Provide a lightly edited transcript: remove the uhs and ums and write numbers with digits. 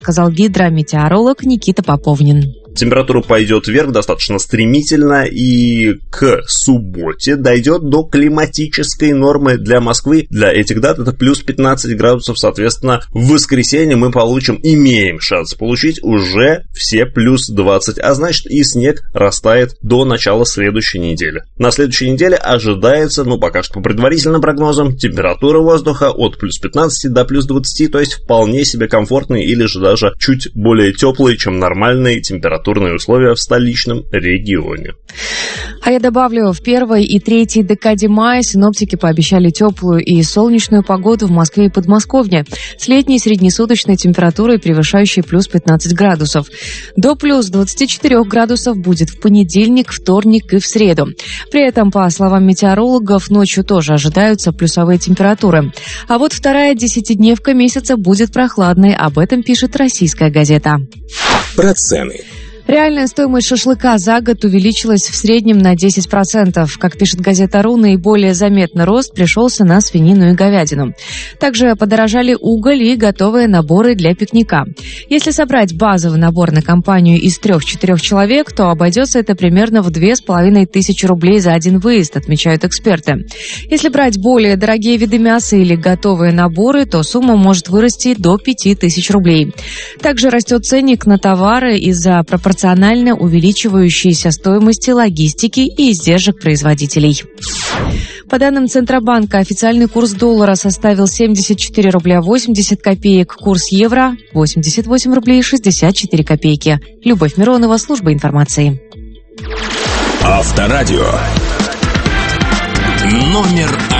сказал гидрометеоролог Никита Поповнин. Температура пойдет вверх достаточно стремительно и к субботе дойдет до климатической нормы для Москвы. Для этих дат это плюс 15 градусов, соответственно, в воскресенье мы имеем шанс получить уже все плюс 20, а значит и снег растает до начала следующей недели. На следующей неделе ожидается, пока что по предварительным прогнозам, температура воздуха от плюс 15 до плюс 20, то есть вполне себе комфортные или же даже чуть более теплые, чем нормальные температурные условия в столичном регионе. А я добавлю, в первой и третьей декаде мая синоптики пообещали теплую и солнечную погоду в Москве и Подмосковье с летней среднесуточной температурой, превышающей плюс 15 градусов. До плюс 24 градусов будет в понедельник, вторник и в среду. При этом, по словам метеорологов, ночью тоже ожидаются плюсовые температуры. А вот вторая десятидневка месяца будет прохладной, об этом пишет «Российская газета». Про цены. Реальная стоимость шашлыка за год увеличилась в среднем на 10%. Как пишет газета «Ру», наиболее заметный рост пришелся на свинину и говядину. также подорожали уголь и готовые наборы для пикника. Если собрать базовый набор на компанию из 3-4 человек, то обойдется это примерно в 2500 рублей за один выезд, отмечают эксперты. Если брать более дорогие виды мяса или готовые наборы, то сумма может вырасти до 5000 рублей. Также растет ценник на товары из-за пропорционально увеличивающейся стоимости логистики и издержек производителей. По данным Центробанка, официальный курс доллара составил 74 рубля 80 копеек, курс евро – 88 рублей 64 копейки. Любовь Миронова, служба информации. Авторадио. Номер